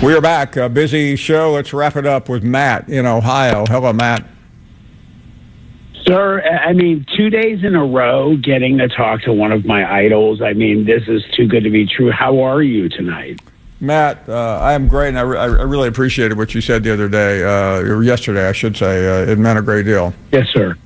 We are back. A busy show. Let's wrap it up with Matt in Ohio. Hello, Matt. Sir, I mean, 2 days in a row getting to talk to one of my idols. I mean, this is too good to be true. How are you tonight? Matt, I am great, and I really appreciated what you said the other day, or yesterday, I should say. It meant a great deal. Yes, sir.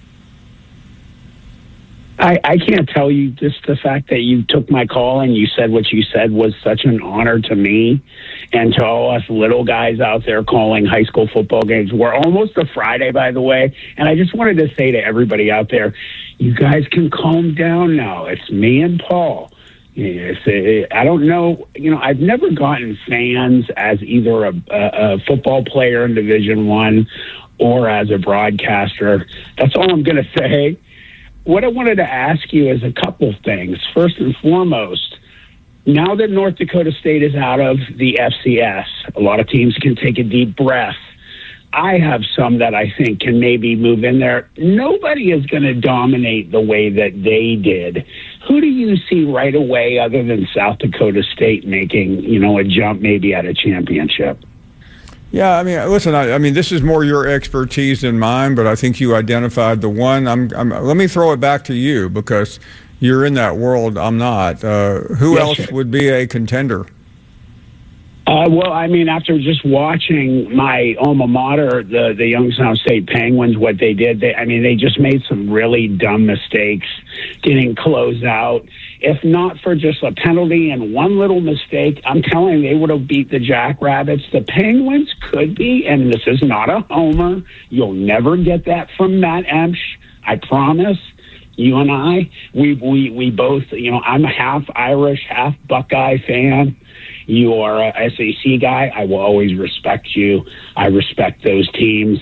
I can't tell you, just the fact that you took my call and you said what you said was such an honor to me and to all us little guys out there calling high school football games. We're almost a Friday, by the way, and I just wanted to say to everybody out there, you guys can calm down now. It's me and Paul. I don't know. I've never gotten fans as either a football player in Division I or as a broadcaster. That's all I'm going to say. What I wanted to ask you is a couple things. First and foremost, now that North Dakota State is out of the FCS, a lot of teams can take a deep breath. I have some that I think can maybe move in there. Nobody is going to dominate the way that they did. Who do you see right away other than South Dakota State making, a jump maybe at a championship? Yeah, I mean, listen, I mean, this is more your expertise than mine, but I think you identified the one. Let me throw it back to you because you're in that world. I'm not. Who else would be a contender? Well, I mean, after just watching my alma mater, the Youngstown State Penguins, what they did, they just made some really dumb mistakes getting closed out. If not for just a penalty and one little mistake, I'm telling you, they would have beat the Jackrabbits. The Penguins could be, and this is not a homer. You'll never get that from Matt Emsch. I promise. You and I, we both, I'm a half Irish, half Buckeye fan. You are a SEC guy. I will always respect you. I respect those teams.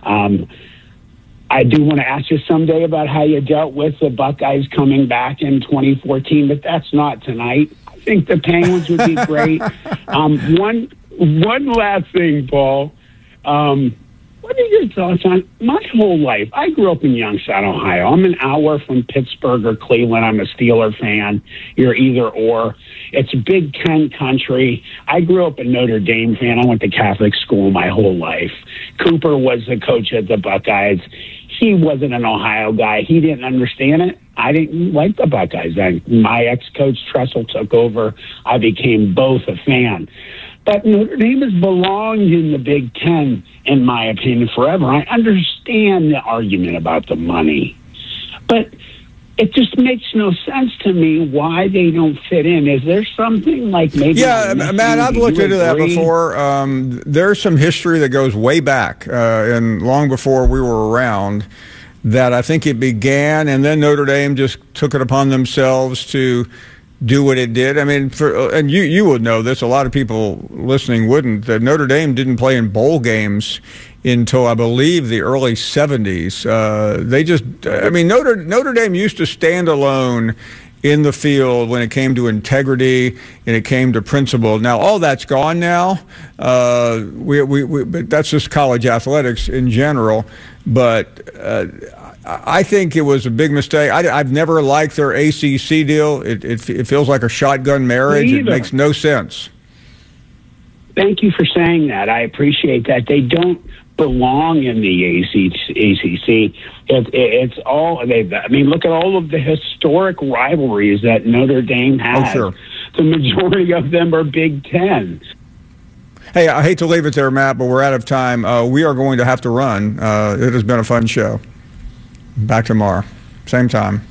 I do want to ask you someday about how you dealt with the Buckeyes coming back in 2014, but that's not tonight. I think the Penguins would be great. One last thing, Paul. What are your thoughts on my whole life? I grew up in Youngstown, Ohio. I'm an hour from Pittsburgh or Cleveland. I'm a Steeler fan. You're either or. It's Big Ten country. I grew up a Notre Dame fan. I went to Catholic school my whole life. Cooper was the coach at the Buckeyes. He wasn't an Ohio guy. He didn't understand it. I didn't like the Buckeyes. My ex-coach Tressel took over. I became both a fan. But Notre Dame has belonged in the Big Ten, in my opinion, forever. I understand the argument about the money, but it just makes no sense to me why they don't fit in. Is there something like maybe... Yeah, Matt, I've looked into that before. There's some history that goes way back, and long before we were around, that I think it began, and then Notre Dame just took it upon themselves to do what it did. I mean, and you would know this. A lot of people listening wouldn't. That Notre Dame didn't play in bowl games until I believe the early 70s. Notre Dame used to stand alone in the field when it came to integrity and it came to principle. Now all that's gone now. But that's just college athletics in general. But I think it was a big mistake. I've never liked their ACC deal. It feels like a shotgun marriage. It makes no sense. Thank you for saying that. I appreciate that. They don't belong in the ACC. It's all. Look at all of the historic rivalries that Notre Dame has. Oh, sure. The majority of them are Big Ten. Hey, I hate to leave it there, Matt, but we're out of time. We are going to have to run. It has been a fun show. Back tomorrow. Same time.